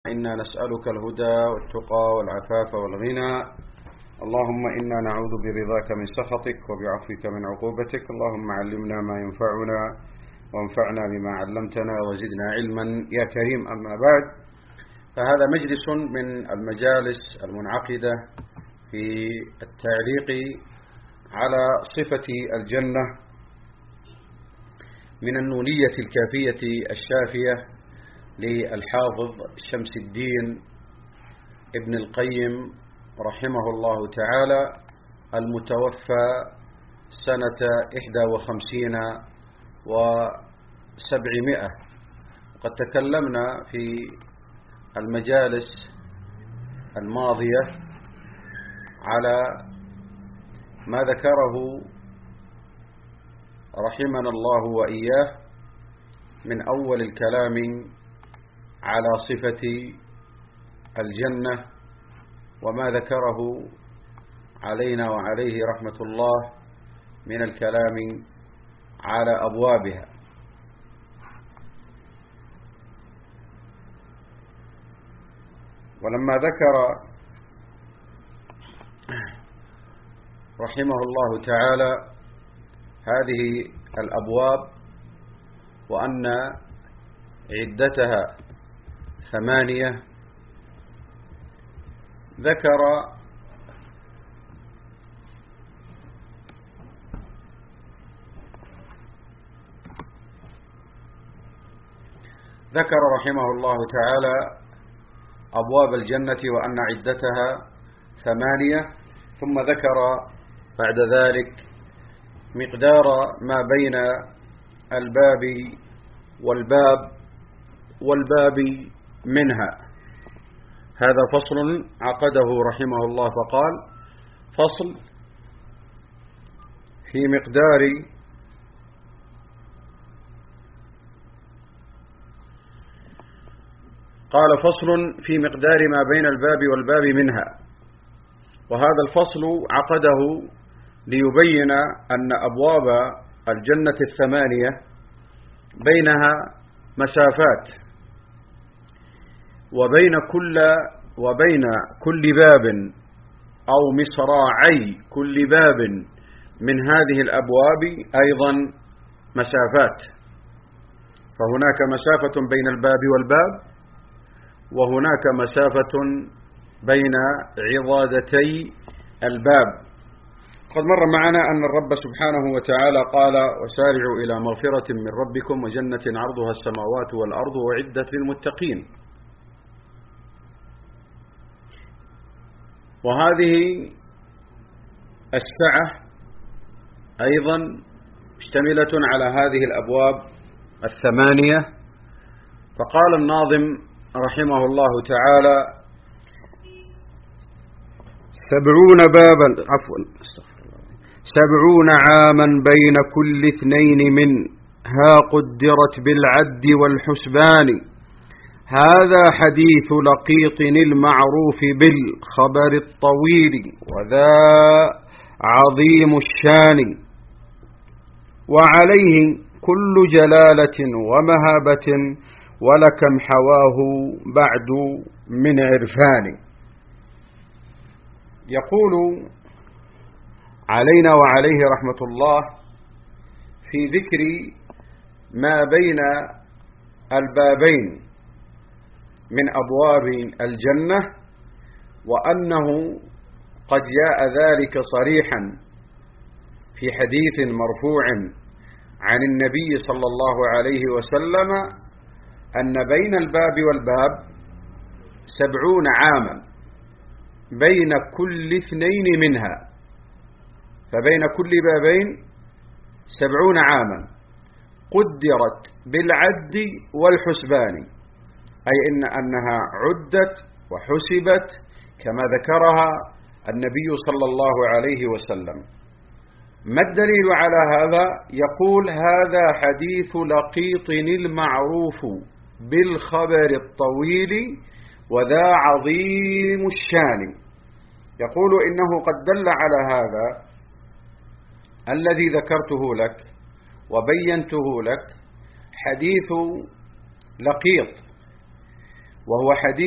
إنا نسألك الهدى والتقى والعفاف والغنى. اللهم إنا نعوذ برضاك من سخطك وبعفوك من عقوبتك. اللهم علمنا ما ينفعنا وانفعنا بما علمتنا وزدنا علما يا كريم. أما بعد، فهذا مجلس من المجالس المنعقدة في التعليق على صفة الجنة من النونية الكافية الشافية للحافظ شمس الدين ابن القيم رحمه الله تعالى، المتوفى سنة 51 و700. قد تكلمنا في المجالس الماضية على ما ذكره رحمنا الله وإياه من أول الكلام على صفة الجنة، وما ذكره علينا وعليه رحمة الله من الكلام على أبوابها. ولما ذكر رحمه الله تعالى هذه الأبواب وأن عدتها 8، ذكر رحمه الله تعالى أبواب الجنة وأن عدتها 8، ثم ذكر بعد ذلك مقدار ما بين الباب والباب منها. هذا فصل عقده رحمه الله، فقال: فصل في مقدار ما بين الباب والباب منها. وهذا الفصل عقده ليبين أن أبواب الجنة 8 بينها مسافات، وبين كل باب أو مصراعي كل باب من هذه الأبواب أيضا مسافات. فهناك مسافة بين الباب والباب، وهناك مسافة بين عضادتي الباب. قد مر معنا أن الرب سبحانه وتعالى قال: وسارعوا إلى مغفرة من ربكم وجنة عرضها السماوات والأرض وعدت للمتقين. وهذه السعة أيضا مشتملة على هذه الأبواب 8. فقال الناظم رحمه الله تعالى: 70 عاما بين كل 2 منها قدرت بالعد والحسبان. هذا حديث لقيط المعروف بالخبر الطويل، وذا عظيم الشان. وعليه كل جلالة ومهابة، ولكم حواه بعد من عرفان. يقول علينا وعليه رحمة الله في ذكر ما بين البابين من أبواب الجنة، وأنه قد جاء ذلك صريحا في حديث مرفوع عن النبي صلى الله عليه وسلم أن بين الباب والباب 70 عاما بين كل 2 منها. فبين كل بابين 70 عاما قدرت بالعد والحسبان، أي أنها عدت وحسبت كما ذكرها النبي صلى الله عليه وسلم. ما الدليل على هذا؟ يقول: هذا حديث لقيط المعروف بالخبر الطويل، وذا عظيم الشان. يقول: إنه قد دل على هذا الذي ذكرته لك وبينته لك حديث لقيط، وهو حديث